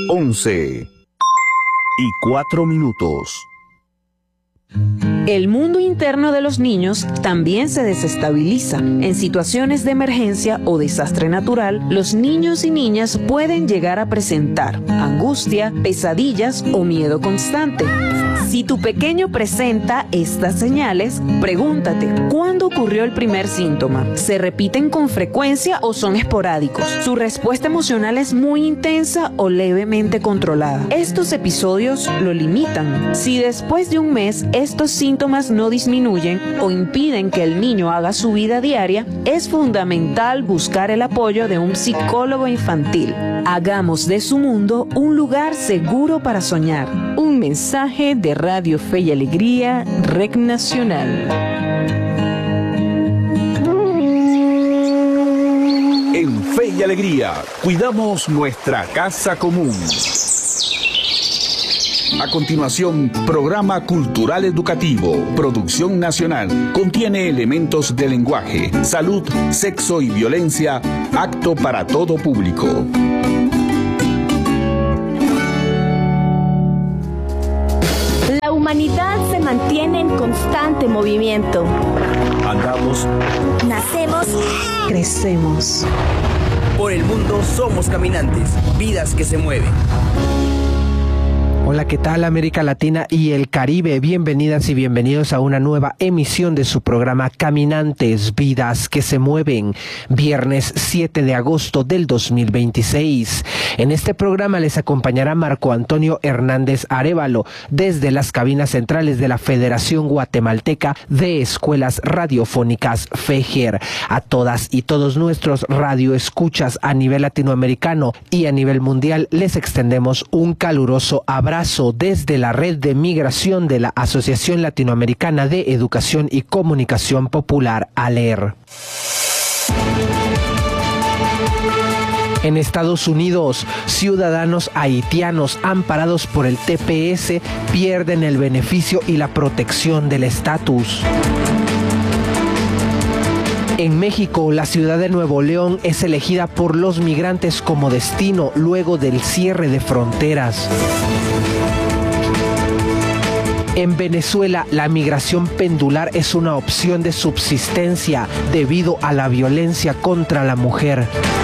11:04. El mundo interno de los niños también se desestabiliza. En situaciones de emergencia o desastre natural, los niños y niñas pueden llegar a presentar angustia, pesadillas o miedo constante. Si tu pequeño presenta estas señales, pregúntate, ¿cuándo ocurrió el primer síntoma? ¿Se repiten con frecuencia o son esporádicos? ¿Su respuesta emocional es muy intensa o levemente controlada? Estos episodios lo limitan. Si después de un mes estos síntomas no disminuyen o impiden que el niño haga su vida diaria, es fundamental buscar el apoyo de un psicólogo infantil. Hagamos de su mundo un lugar seguro para soñar. Un mensaje de Radio Fe y Alegría, Rec Nacional. En Fe y Alegría, cuidamos nuestra casa común. A continuación, programa cultural educativo, producción nacional, contiene elementos de lenguaje, salud, sexo y violencia, apto para todo público. La humanidad se mantiene en constante movimiento. Andamos, nacemos, crecemos. Por el mundo somos caminantes, vidas que se mueven. Hola, ¿qué tal América Latina y el Caribe? Bienvenidas y bienvenidos a una nueva emisión de su programa Caminantes, Vidas que se Mueven, viernes 7 de agosto del 2026. En este programa les acompañará Marco Antonio Hernández Arévalo desde las cabinas centrales de la Federación Guatemalteca de Escuelas Radiofónicas FEGER. A todas y todos nuestros radioescuchas a nivel latinoamericano y a nivel mundial les extendemos un caluroso abrazo desde la red de migración de la Asociación Latinoamericana de Educación y Comunicación Popular, ALER. En Estados Unidos, ciudadanos haitianos amparados por el TPS pierden el beneficio y la protección del estatus. En México, la ciudad de Nuevo León es elegida por los migrantes como destino luego del cierre de fronteras. En Venezuela, la migración pendular es una opción de subsistencia debido a la violencia contra la mujer.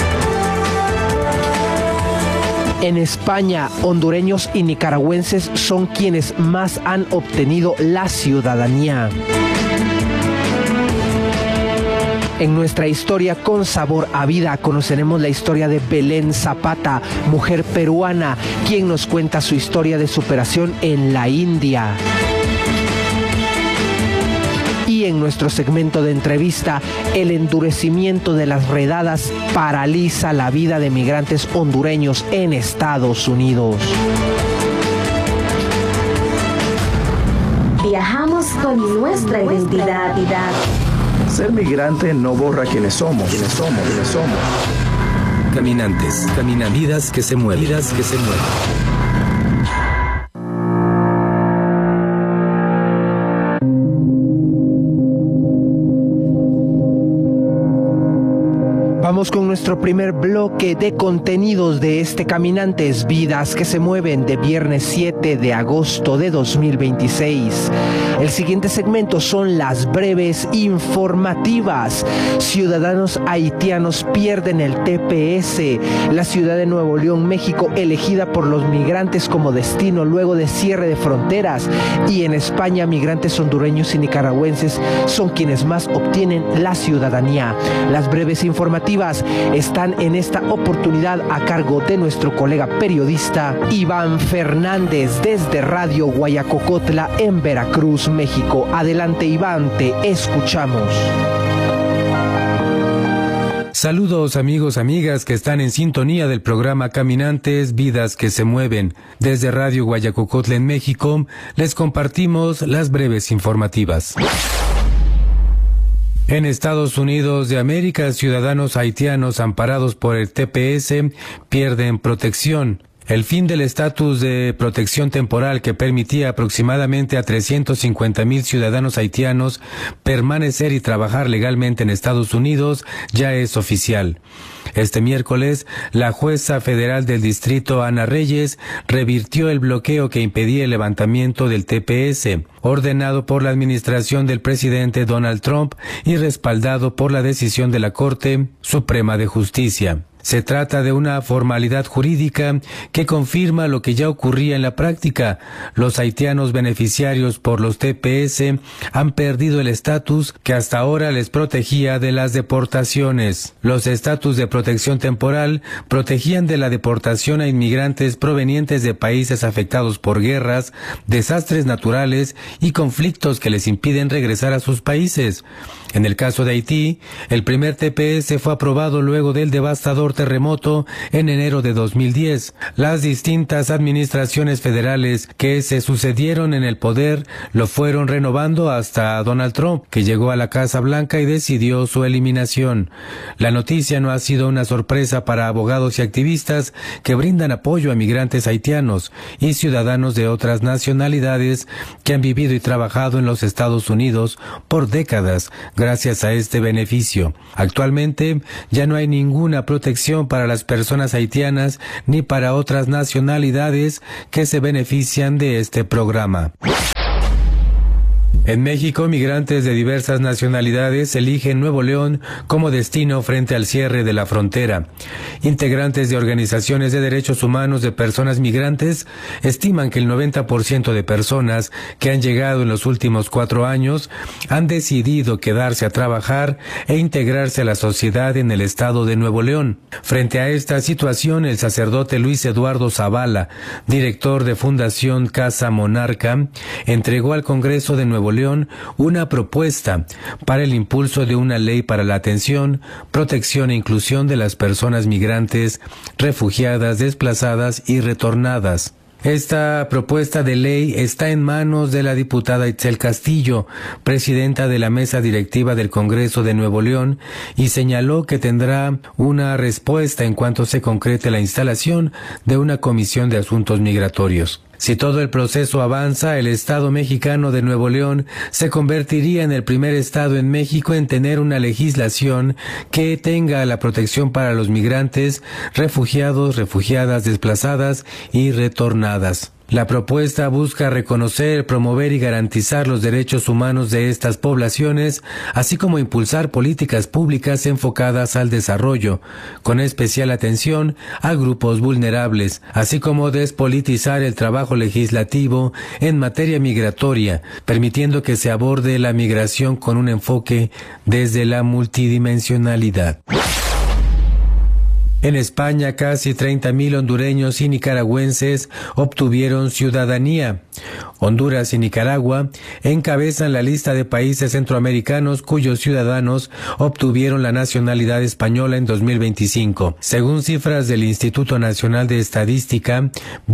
En España, hondureños y nicaragüenses son quienes más han obtenido la ciudadanía. En nuestra historia con sabor a vida conoceremos la historia de Belén Zapata, mujer peruana, quien nos cuenta su historia de superación en la India. Y en nuestro segmento de entrevista, el endurecimiento de las redadas paraliza la vida de migrantes hondureños en Estados Unidos. Viajamos con nuestra identidad. ser migrante no borra quiénes somos. Caminantes, vidas que se mueven. Vamos con nuestro primer bloque de contenidos de este Caminantes, Vidas que se Mueven, de viernes 7 de agosto de 2026. El siguiente segmento son las breves informativas. Ciudadanos haitianos pierden el TPS. La ciudad de Nuevo León, México, elegida por los migrantes como destino luego de cierre de fronteras. Y en España, migrantes hondureños y nicaragüenses son quienes más obtienen la ciudadanía. Las breves informativas están en esta oportunidad a cargo de nuestro colega periodista Iván Fernández desde Radio Guayacocotla en Veracruz, México. Adelante, Iván, te escuchamos. Saludos amigos, amigas que están en sintonía del programa Caminantes, Vidas que se Mueven. Desde Radio Guayacocotla en México, les compartimos las breves informativas. En Estados Unidos de América, ciudadanos haitianos amparados por el TPS pierden protección. El fin del estatus de protección temporal que permitía aproximadamente a 350,000 ciudadanos haitianos permanecer y trabajar legalmente en Estados Unidos ya es oficial. Este miércoles, la jueza federal del distrito Ana Reyes revirtió el bloqueo que impedía el levantamiento del TPS, ordenado por la administración del presidente Donald Trump y respaldado por la decisión de la Corte Suprema de Justicia. Se trata de una formalidad jurídica que confirma lo que ya ocurría en la práctica. Los haitianos beneficiarios por los TPS han perdido el estatus que hasta ahora les protegía de las deportaciones. Los estatus de protección temporal protegían de la deportación a inmigrantes provenientes de países afectados por guerras, desastres naturales y conflictos que les impiden regresar a sus países. En el caso de Haití, el primer TPS fue aprobado luego del devastador terremoto en enero de 2010. Las distintas administraciones federales que se sucedieron en el poder lo fueron renovando hasta Donald Trump, que llegó a la Casa Blanca y decidió su eliminación. La noticia no ha sido una sorpresa para abogados y activistas que brindan apoyo a migrantes haitianos y ciudadanos de otras nacionalidades que han vivido y trabajado en los Estados Unidos por décadas gracias a este beneficio. Actualmente ya no hay ninguna protección para las personas haitianas ni para otras nacionalidades que se benefician de este programa. En México, migrantes de diversas nacionalidades eligen Nuevo León como destino frente al cierre de la frontera. Integrantes de organizaciones de derechos humanos de personas migrantes estiman que el 90% de personas que han llegado en los últimos 4 años han decidido quedarse a trabajar e integrarse a la sociedad en el estado de Nuevo León. Frente a esta situación, el sacerdote Luis Eduardo Zavala, director de Fundación Casa Monarca, entregó al Congreso de Nuevo León una propuesta para el impulso de una ley para la atención, protección e inclusión de las personas migrantes, refugiadas, desplazadas y retornadas. Esta propuesta de ley está en manos de la diputada Itzel Castillo, presidenta de la mesa directiva del Congreso de Nuevo León, y señaló que tendrá una respuesta en cuanto se concrete la instalación de una comisión de asuntos migratorios. Si todo el proceso avanza, el Estado mexicano de Nuevo León se convertiría en el primer estado en México en tener una legislación que tenga la protección para los migrantes, refugiados, refugiadas, desplazadas y retornadas. La propuesta busca reconocer, promover y garantizar los derechos humanos de estas poblaciones, así como impulsar políticas públicas enfocadas al desarrollo, con especial atención a grupos vulnerables, así como despolitizar el trabajo legislativo en materia migratoria, permitiendo que se aborde la migración con un enfoque desde la multidimensionalidad. En España, casi 30,000 hondureños y nicaragüenses obtuvieron ciudadanía. Honduras y Nicaragua encabezan la lista de países centroamericanos cuyos ciudadanos obtuvieron la nacionalidad española en 2025. Según cifras del Instituto Nacional de Estadística,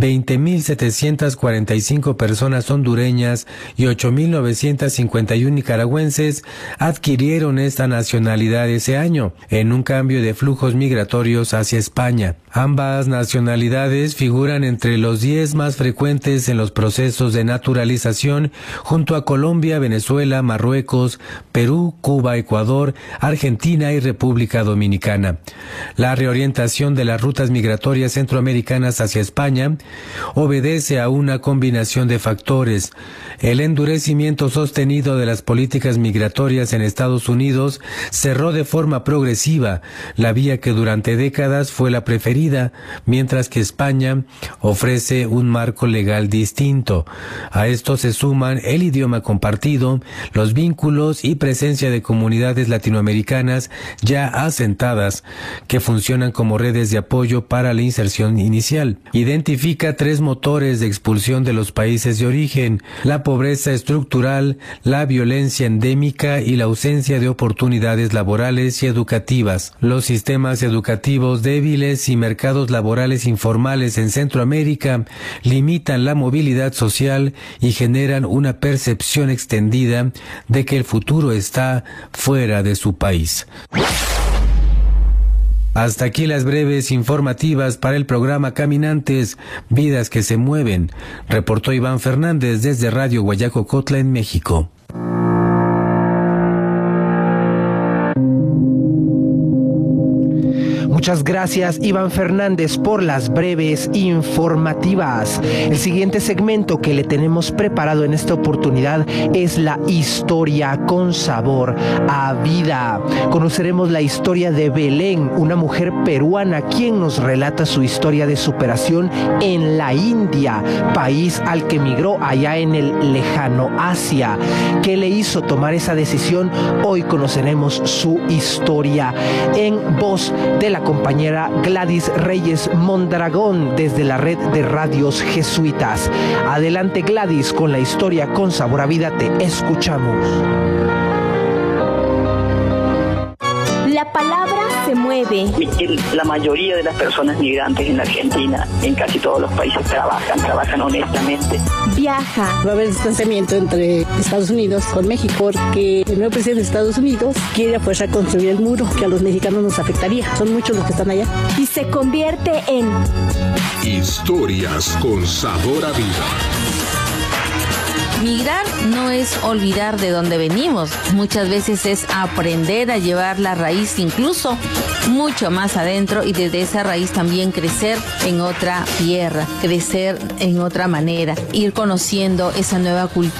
20,745 personas hondureñas y 8,951 nicaragüenses adquirieron esta nacionalidad ese año, en un cambio de flujos migratorios hacia España. Ambas nacionalidades figuran entre los 10 más frecuentes en los procesos de naturalización, junto a Colombia, Venezuela, Marruecos, Perú, Cuba, Ecuador, Argentina y República Dominicana. La reorientación de las rutas migratorias centroamericanas hacia España obedece a una combinación de factores. El endurecimiento sostenido de las políticas migratorias en Estados Unidos cerró de forma progresiva la vía que durante décadas fue la preferida, mientras que España ofrece un marco legal distinto. A esto se suman el idioma compartido, los vínculos y presencia de comunidades latinoamericanas ya asentadas, que funcionan como redes de apoyo para la inserción inicial. Identifica 3 motores de expulsión de los países de origen: la pobreza estructural, la violencia endémica y la ausencia de oportunidades laborales y educativas. Los sistemas educativos débiles y mercados laborales informales en Centroamérica limitan la movilidad social y generan una percepción extendida de que el futuro está fuera de su país. Hasta aquí las breves informativas para el programa Caminantes, Vidas que se Mueven, reportó Iván Fernández desde Radio Guayacocotla en México. Muchas gracias, Iván Fernández, por las breves informativas. El siguiente segmento que le tenemos preparado en esta oportunidad es la historia con sabor a vida. Conoceremos la historia de Belén, una mujer peruana quien nos relata su historia de superación en la India, país al que migró allá en el lejano Asia. ¿Qué le hizo tomar esa decisión? Hoy conoceremos su historia en voz de la compañera Gladys Reyes Mondragón desde la red de radios jesuitas. Adelante, Gladys, con la historia con sabor a vida, te escuchamos. La palabra se mueve. La mayoría de las personas migrantes en la Argentina, en casi todos los países, trabajan honestamente. Viaja. Va a haber distanciamiento entre Estados Unidos con México porque el nuevo presidente de Estados Unidos quiere a fuerza construir el muro que a los mexicanos nos afectaría. Son muchos los que están allá. Y se convierte en Historias con sabor a vida. Migrar no es olvidar de dónde venimos, muchas veces es aprender a llevar la raíz incluso mucho más adentro y desde esa raíz también crecer en otra tierra, crecer en otra manera, ir conociendo esa nueva cultura.